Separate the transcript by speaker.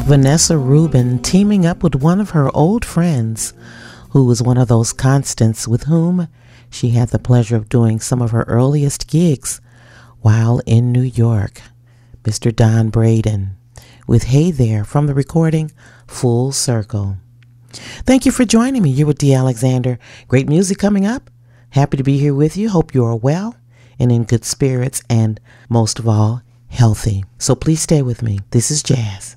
Speaker 1: Vanessa Rubin teaming up with one of her old friends who was one of those constants with whom she had the pleasure of doing some of her earliest gigs while in New York, Mr. Don Braden, with Hey There from the recording Full Circle. Thank you for joining me. You're with Dee Alexander. Great music coming up. Happy to be here with you. Hope you are well and in good spirits and, most of all, healthy. So please stay with me. This is Jazz.